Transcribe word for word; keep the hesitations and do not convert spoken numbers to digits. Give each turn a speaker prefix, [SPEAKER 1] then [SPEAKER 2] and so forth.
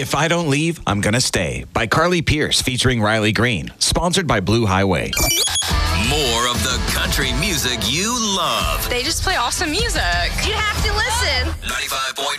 [SPEAKER 1] If I Don't Leave, I'm Gonna Stay by Carly Pierce featuring Riley Green. Sponsored by Blue Highway.
[SPEAKER 2] More of the country music you love.
[SPEAKER 3] They just play awesome music.
[SPEAKER 4] You have to listen.
[SPEAKER 2] ninety-five point